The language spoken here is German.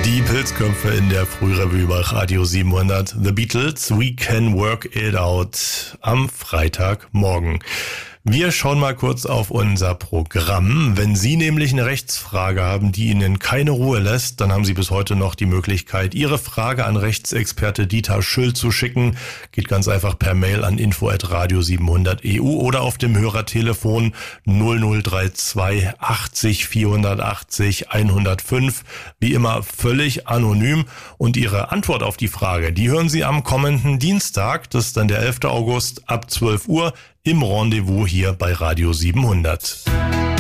Die Pilzköpfe in der Frührevue bei Radio 700. The Beatles, We Can Work It Out am Freitagmorgen. Wir schauen mal kurz auf unser Programm. Wenn Sie nämlich eine Rechtsfrage haben, die Ihnen keine Ruhe lässt, dann haben Sie bis heute noch die Möglichkeit, Ihre Frage an Rechtsexperte Dieter Schüll zu schicken. Geht ganz einfach per Mail an info@radio700.eu oder auf dem Hörertelefon 0032 80 480 105. Wie immer völlig anonym. Und Ihre Antwort auf die Frage, die hören Sie am kommenden Dienstag, das ist dann der 11. August ab 12 Uhr, im Rendezvous hier bei Radio 700.